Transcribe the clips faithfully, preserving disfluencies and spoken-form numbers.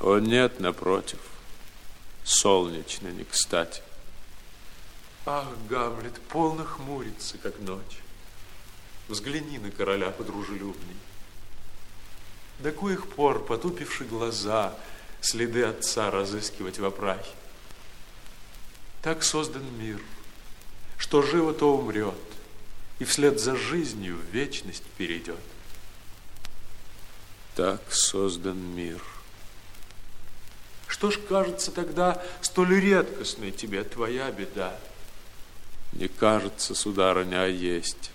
О, нет, напротив, солнечно не кстати. Ах, Гамлет, полно хмурится, как ночь. Взгляни на короля подружелюбней. До коих пор, потупивши глаза, следы отца разыскивать в опрахе? Так создан мир, что живо, то умрет, и вслед за жизнью в вечность перейдет. Так создан мир. Что ж кажется тогда столь редкостной тебе твоя беда? Не кажется, сударыня, а есть.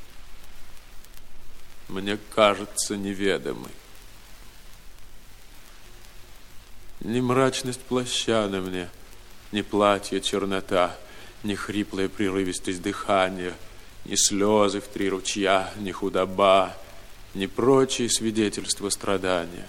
Мне кажется неведомой. Ни мрачность плаща на мне, ни платье чернота, ни хриплая прерывистость дыхания, ни слезы в три ручья, ни худоба, ни прочие свидетельства страдания.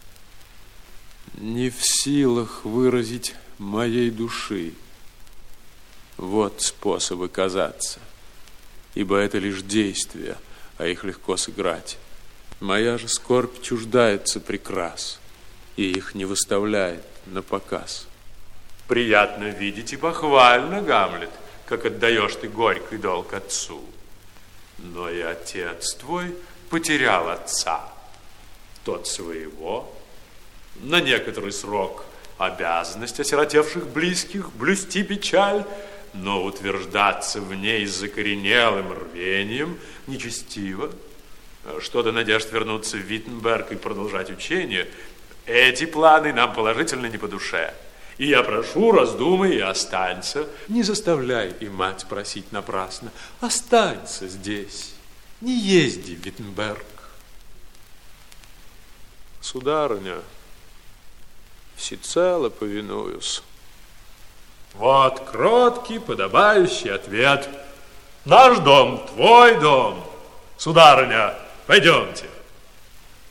Не в силах выразить моей души. Вот способы казаться, ибо это лишь действия, а их легко сыграть. Моя же скорбь чуждается прекрас, и их не выставляет на показ. Приятно видеть и похвально, Гамлет, как отдаешь ты горький долг отцу. Но и отец твой потерял отца, тот своего. На некоторый срок обязанность осиротевших близких блюсти печаль, но утверждаться в ней с закоренелым рвением нечестиво. Что до надежд вернуться в Виттенберг и продолжать учение, эти планы нам положительно не по душе. И я прошу, раздумай и останься. Не заставляй и мать просить напрасно. Останься здесь, не езди в Виттенберг. Сударыня, всецело повинуюсь. Вот кроткий, подобающий ответ. Наш дом, твой дом. Сударыня, пойдемте.